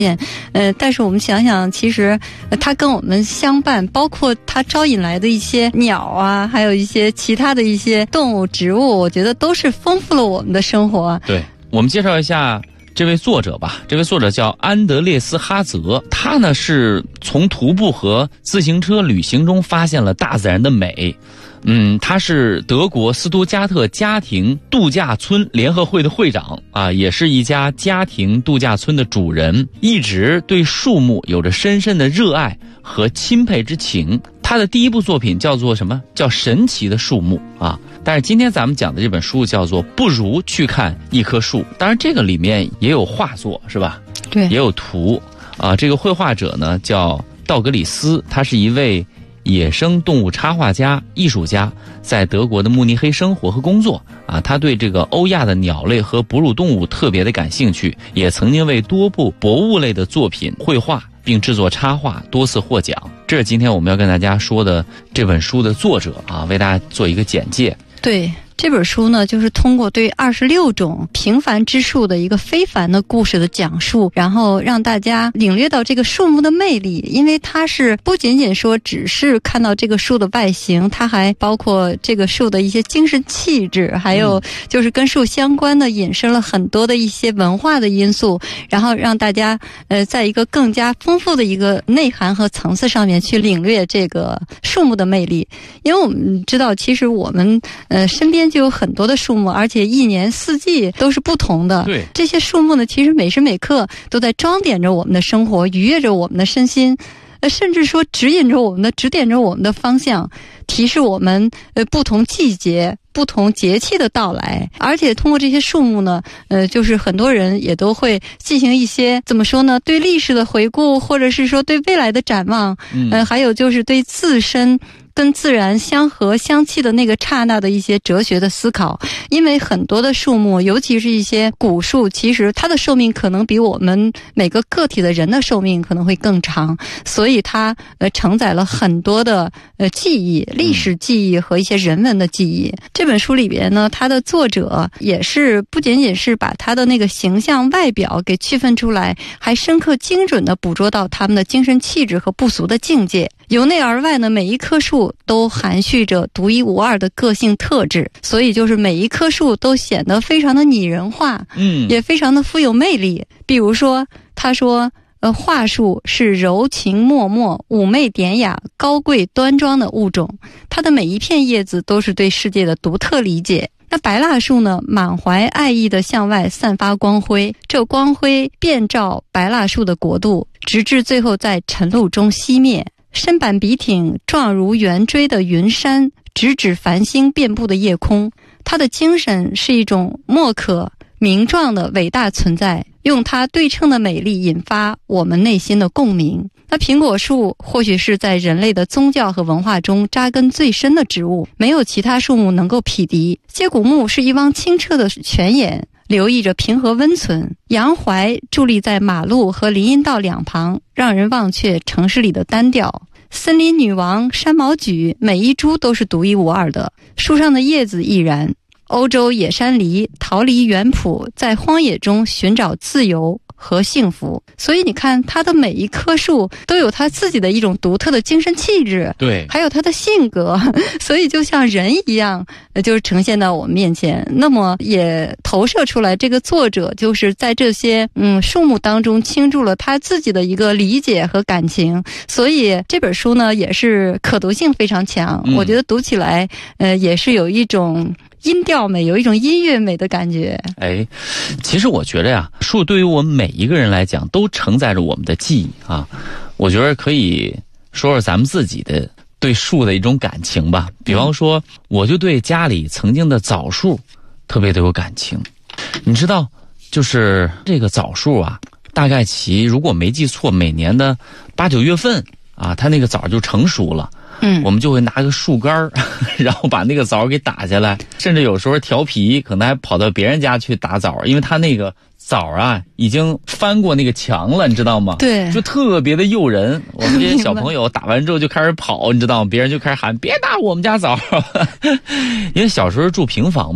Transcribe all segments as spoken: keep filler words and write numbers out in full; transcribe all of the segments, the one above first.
呃，但是我们想想，其实、呃、它跟我们相伴，包括它招引来的一些鸟啊，还有一些其他的一些动物、植物，我觉得都是丰富了我们的生活。 对，我们介绍一下这位作者吧。这位作者叫安德烈斯·哈泽，他呢是从徒步和自行车旅行中发现了大自然的美。嗯，他是德国斯图加特家庭度假村联合会的会长啊，也是一家家庭度假村的主人，一直对树木有着深深的热爱和钦佩之情。他的第一部作品叫做什么？叫《神奇的树木》啊。但是今天咱们讲的这本书叫做《不如去看一棵树》，当然这个里面也有画作，是吧？ 对， 也有图啊。这个绘画者呢叫道格里斯，他是一位野生动物插画家、艺术家，在德国的慕尼黑生活和工作啊。他对这个欧亚的鸟类和哺乳动物特别的感兴趣，也曾经为多部博物类的作品绘画并制作插画，多次获奖。这是今天我们要跟大家说的这本书的作者啊，为大家做一个简介。 对，这本书呢，就是通过对二十六种平凡之树的一个非凡的故事的讲述，然后让大家领略到这个树木的魅力。因为它是不仅仅说只是看到这个树的外形，它还包括这个树的一些精神气质，还有就是跟树相关的引申了很多的一些文化的因素，然后让大家呃在一个更加丰富的一个内涵和层次上面去领略这个树木的魅力。因为我们知道，其实我们呃身边就有很多的树木，而且一年四季都是不同的。 对， 这些树木呢，其实每时每刻都在装点着我们的生活，愉悦着我们的身心，呃，甚至说指引着我们的、指点着我们的方向，提示我们呃不同季节、不同节气的到来。而且通过这些树木呢，呃，就是很多人也都会进行一些怎么说呢？对历史的回顾，或者是说对未来的展望，嗯、呃，还有就是对自身跟自然相合相契的那个刹那的一些哲学的思考。因为很多的树木，尤其是一些古树，其实它的寿命可能比我们每个个体的人的寿命可能会更长，所以它呃承载了很多的呃记忆、历史记忆和一些人文的记忆。这本书里边呢，它的作者也是不仅仅是把它的那个形象外表给区分出来，还深刻精准地捕捉到他们的精神气质和不俗的境界。由内而外呢，每一棵树都含蓄着独一无二的个性特质，所以就是每一棵树都显得非常的拟人化，嗯，也非常的富有魅力。比如说，他说，呃，桦树是柔情脉脉、妩媚典雅、高贵端庄的物种，它的每一片叶子都是对世界的独特理解。那白蜡树呢，满怀爱意地向外散发光辉，这光辉遍照白蜡树的国度，直至最后在晨露中熄灭。身板笔挺，状如圆锥的云山，直指繁星遍布的夜空。它的精神是一种莫可名状的伟大存在，用它对称的美丽引发我们内心的共鸣。那苹果树或许是在人类的宗教和文化中扎根最深的植物，没有其他树木能够匹敌。接骨木是一汪清澈的泉眼，留意着平和温存。杨槐伫立在马路和林荫道两旁，让人忘却城市里的单调。森林女王山毛榉，每一株都是独一无二的，树上的叶子亦然。欧洲野山梨逃离原圃，在荒野中寻找自由和幸福。所以你看，它的每一棵树都有它自己的一种独特的精神气质， 对， 还有它的性格，所以就像人一样，就是呈现到我们面前。那么也投射出来，这个作者就是在这些嗯树木当中倾注了他自己的一个理解和感情，所以这本书呢也是可读性非常强，嗯、我觉得读起来呃也是有一种音调美，有一种音乐美的感觉。 哎，其实我觉得呀，树对于我们每一个人来讲都承载着我们的记忆啊。我觉得可以说说咱们自己的对树的一种感情吧。比方说，我就对家里曾经的枣树特别的有感情。你知道，就是这个枣树啊，大概其如果没记错，每年的八九月份啊，它那个枣就成熟了。嗯，我们就会拿个树干儿，然后把那个枣给打下来，甚至有时候调皮，可能还跑到别人家去打枣，因为他那个枣啊已经翻过那个墙了，你知道吗？ 对， 就特别的诱人。我们这些小朋友打完之后就开始跑，你知道吗？别人就开始喊别打我们家枣，因为小时候住平房嘛。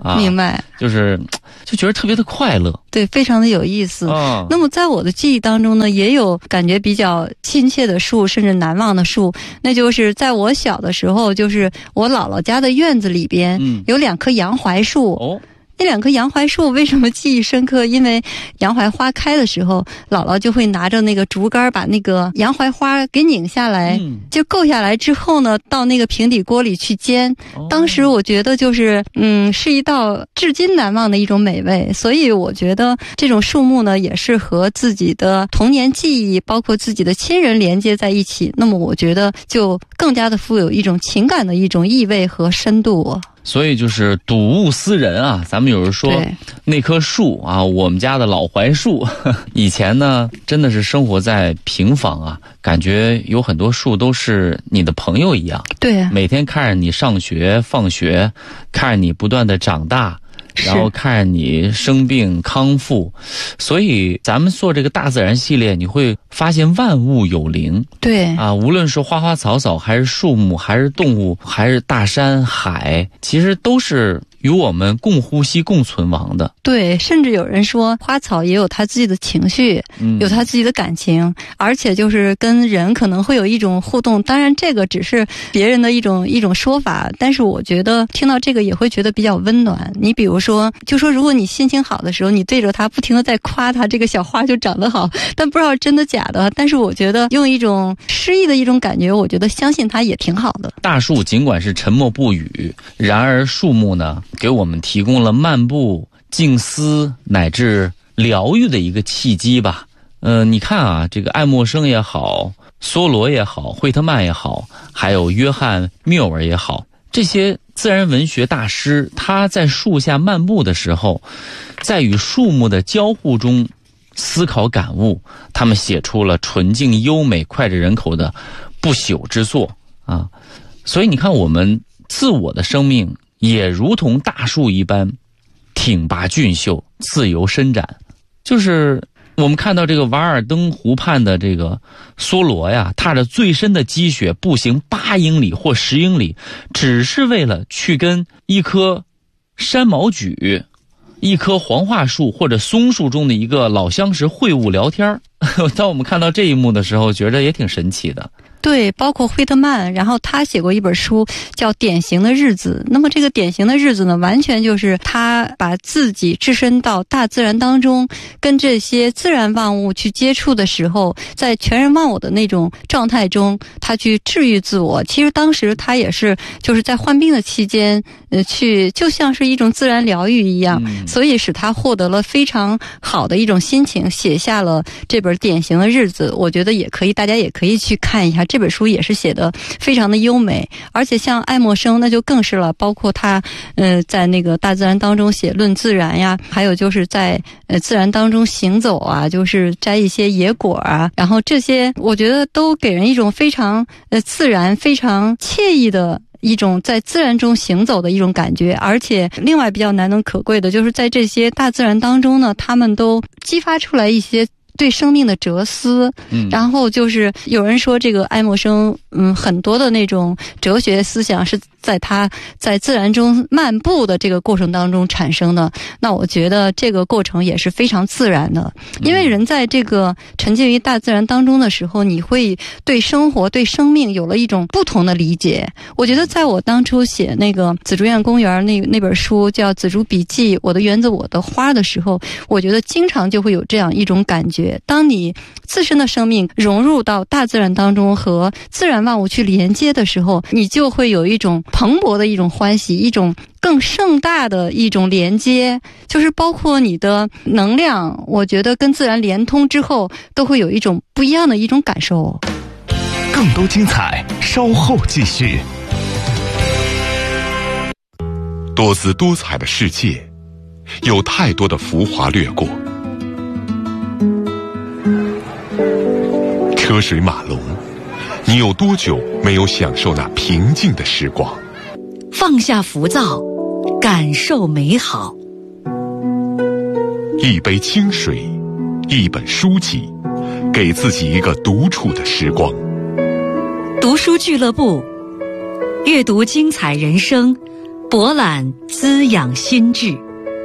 啊， 明白， 就是就觉得特别的快乐， 对，非常的有意思。 嗯， 那么在我的记忆当中呢，也有感觉比较亲切的树，甚至难忘的树，那就是在我小的时候，就是我姥姥家的院子里边，嗯，有两棵洋槐树。哦。那两棵洋槐树为什么记忆深刻？因为洋槐花开的时候，姥姥就会拿着那个竹竿把那个洋槐花给拧下来，嗯、就够下来之后呢，到那个平底锅里去煎。哦、当时我觉得就是，嗯，是一道至今难忘的一种美味。所以我觉得这种树木呢，也是和自己的童年记忆，包括自己的亲人连接在一起。那么我觉得就更加的富有一种情感的一种意味和深度。 所以就是睹物思人啊，咱们有人说那棵树啊，我们家的老槐树，以前呢真的是生活在平房啊，感觉有很多树都是你的朋友一样， 对、啊， 每天看着你上学放学，看着你不断的长大，然后看着你生病康复，所以咱们做这个大自然系列，你会发现万物有灵。 对啊，无论是花花草草，还是树木，还是动物，还是大山海，其实都是与我们共呼吸共存亡的。 对，甚至有人说花草也有它自己的情绪、嗯、有它自己的感情，而且就是跟人可能会有一种互动。当然这个只是别人的一种一种说法，但是我觉得听到这个也会觉得比较温暖。你比如说就说如果你心情好的时候，你对着它不停地在夸它这个小花就长得好，但不知道真的假的，但是我觉得用一种诗意的一种感觉，我觉得相信它也挺好的。 大树尽管是沉默不语，然而树木呢给我们提供了漫步静思乃至疗愈的一个契机吧。呃，你看啊，这个爱默生也好，梭罗也好，惠特曼也好，还有约翰缪尔也好，这些自然文学大师，他在树下漫步的时候，在与树木的交互中思考感悟，他们写出了纯净优美脍炙人口的不朽之作啊。所以你看，我们自我的生命也如同大树一般挺拔俊秀，自由伸展。就是我们看到这个瓦尔登湖畔的这个梭罗呀，踏着最深的积雪步行八英里或十英里，只是为了去跟一棵山毛榉、一棵黄桦树或者松树中的一个老相识会晤聊天。当我们看到这一幕的时候，觉得也挺神奇的。 对，包括惠特曼，然后他写过一本书叫《典型的日子》。那么这个典型的日子呢，完全就是他把自己置身到大自然当中，跟这些自然万物去接触的时候，在全然忘我的那种状态中，他去治愈自我。其实当时他也是就是在患病的期间，呃，去就像是一种自然疗愈一样，嗯、所以使他获得了非常好的一种心情，写下了这本《典型的日子》。我觉得也可以，大家也可以去看一下。这本书也是写的非常的优美，而且像爱默生那就更是了，包括他呃在那个大自然当中写论自然呀，还有就是在呃自然当中行走啊，就是摘一些野果啊，然后这些我觉得都给人一种非常呃自然非常惬意的一种在自然中行走的一种感觉。而且另外比较难能可贵的就是在这些大自然当中呢，他们都激发出来一些对生命的哲思，嗯，然后就是有人说这个爱默生，嗯，很多的那种哲学思想是在他在自然中漫步的这个过程当中产生的。那我觉得这个过程也是非常自然的，因为人在这个沉浸于大自然当中的时候，你会对生活、对生命有了一种不同的理解。我觉得在我当初写那个紫竹院公园那那本书叫《紫竹笔记：我的园子我的花》的时候，我觉得经常就会有这样一种感觉。当你自身的生命融入到大自然当中，和自然万物去连接的时候，你就会有一种蓬勃的一种欢喜，一种更盛大的一种连接，就是包括你的能量，我觉得跟自然连通之后，都会有一种不一样的一种感受。 更多精彩稍后继续。多姿多彩的世界，有太多的浮华掠过，车水马龙，你有多久没有享受那平静的时光？ 放下浮躁，感受美好。 一杯清水，一本书籍，给自己一个独处的时光。 读书俱乐部，阅读精彩人生， 博览滋养心智。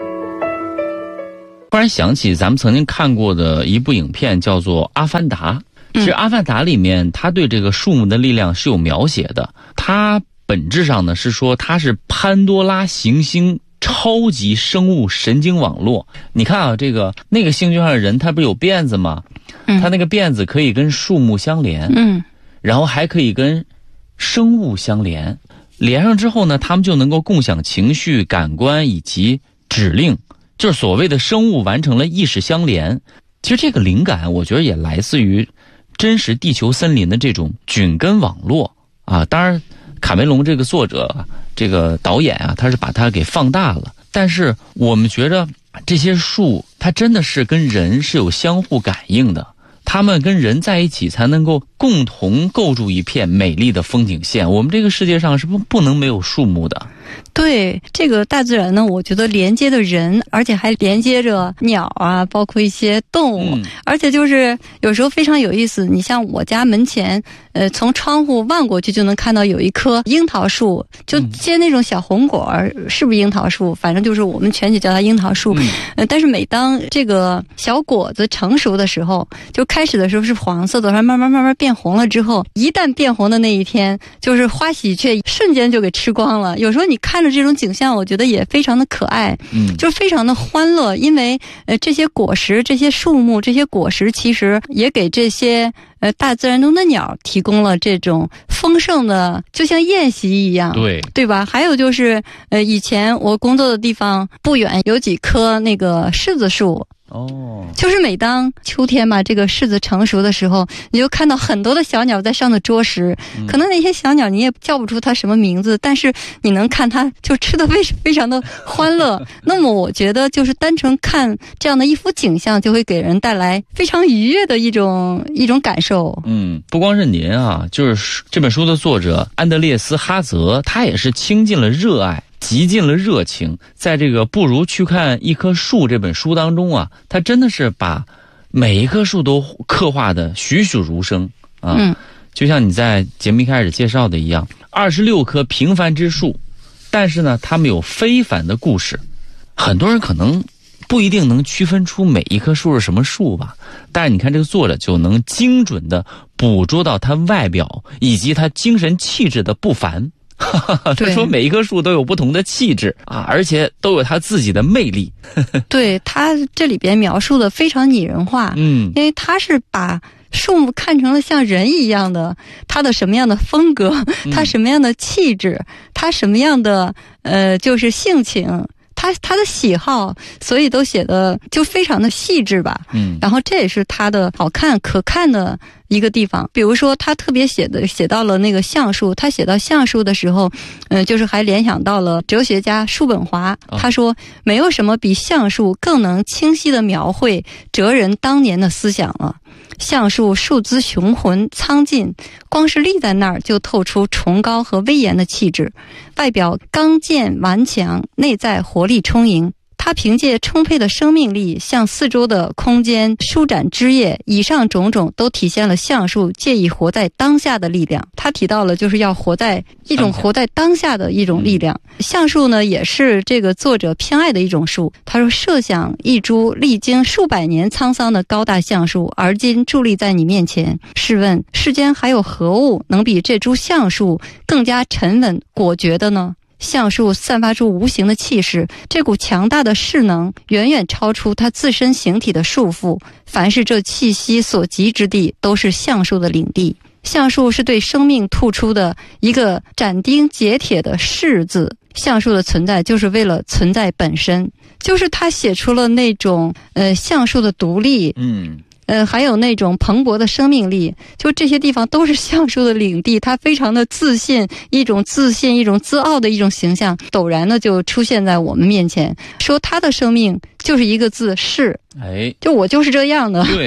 突然想起咱们曾经看过的一部影片，叫做《阿凡达》。其实《阿凡达》里面，它对这个树木的力量是有描写的。它本质上呢是说，它是潘多拉行星超级生物神经网络。你看啊，这个那个星球上的人，他不是有辫子吗？嗯，他那个辫子可以跟树木相连，嗯，然后还可以跟生物相连。连上之后呢，他们就能够共享情绪、感官以及指令，就是所谓的生物完成了意识相连。其实这个灵感，我觉得也来自于真实地球森林的这种菌根网络啊。当然，卡梅隆这个作者、这个导演啊，他是把它给放大了。但是我们觉得这些树，它真的是跟人是有相互感应的。他们跟人在一起，才能够共同构筑一片美丽的风景线。我们这个世界上是不不能没有树木的。 对，这个大自然呢，我觉得连接的人，而且还连接着鸟啊，包括一些动物，嗯、而且就是有时候非常有意思。你像我家门前，呃，从窗户望过去就能看到有一棵樱桃树，就结那种小红果儿，嗯、是不是樱桃树？反正就是我们全体叫它樱桃树。嗯、呃，但是每当这个小果子成熟的时候，就开始的时候是黄色的，慢慢慢慢变红了之后，一旦变红的那一天，就是花喜鹊瞬间就给吃光了。有时候你看着这种景象，我觉得也非常的可爱，嗯，就非常的欢乐，因为呃这些果实、这些树木、这些果实，其实也给这些呃大自然中的鸟提供了这种丰盛的，就像宴席一样， 对对吧？还有就是呃以前我工作的地方不远有几棵那个柿子树。哦，就是每当秋天嘛，这个柿子成熟的时候，你就看到很多的小鸟在上头捉食。嗯、可能那些小鸟你也叫不出它什么名字，但是你能看它就吃得非非常的欢乐。那么我觉得就是单纯看这样的一幅景象，就会给人带来非常愉悦的一种一种感受。 嗯，不光是您啊，就是这本书的作者安德烈斯·哈泽，他也是倾尽了热爱。极尽了热情，在这个不如去看一棵树这本书当中啊，他真的是把每一棵树都刻画的栩栩如生啊。嗯，就像你在节目一开始介绍的一样，二十六棵平凡之树，但是呢，它们有非凡的故事。很多人可能不一定能区分出每一棵树是什么树吧，但是你看这个作者就能精准的捕捉到它外表以及它精神气质的不凡。他说每一棵树都有不同的气质啊，而且都有它自己的魅力。 对，他这里边描述的非常拟人化，嗯，因为他是把树木看成了像人一样的，他的什么样的风格，他什么样的气质，他什么样的呃就是性情。他他的喜好，所以都写的就非常的细致吧。嗯，然后这也是他的好看可看的一个地方。比如说，他特别写的写到了那个橡树，他写到橡树的时候，嗯、呃，就是还联想到了哲学家叔本华。他说，没有什么比橡树更能清晰地描绘哲人当年的思想了。橡树树姿雄浑苍劲，光是立在那儿就透出崇高和威严的气质，外表刚健顽强，内在活力充盈。它凭借充沛的生命力向四周的空间舒展枝叶，以上种种都体现了橡树借以活在当下的力量。他提到了就是要活在一种活在当下的一种力量。橡树呢也是这个作者偏爱的一种树。他说，设想一株历经数百年沧桑的高大橡树，而今伫立在你面前，试问世间还有何物能比这株橡树更加沉稳果决的呢？橡树散发出无形的气势，这股强大的势能远远超出它自身形体的束缚，凡是这气息所及之地，都是橡树的领地。橡树是对生命吐出的一个斩钉截铁的誓字，橡树的存在就是为了存在本身，就是他写出了那种呃橡树的独立，嗯。呃，还有那种蓬勃的生命力，就这些地方都是橡树的领地，它非常的自信，一种自信，一种自傲的一种形象，陡然的就出现在我们面前，说他的生命就是一个字是，哎，就我就是这样的， 对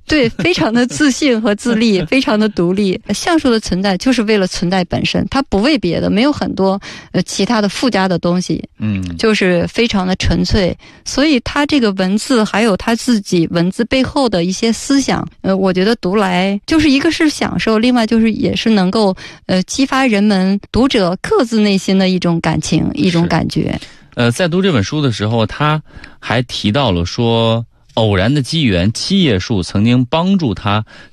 对，非常的自信和自立，非常的独立。橡树的存在就是为了存在本身，它不为别的，没有很多呃其他的附加的东西， 嗯， 就是非常的纯粹。所以它这个文字还有它自己文字背后的一些思想，呃，我觉得读来就是一个是享受，另外就是也是能够呃激发人们读者各自内心的一种感情，一种感觉。 呃，在读这本书的时候，他还提到了说，偶然的机缘，七叶树曾经帮助他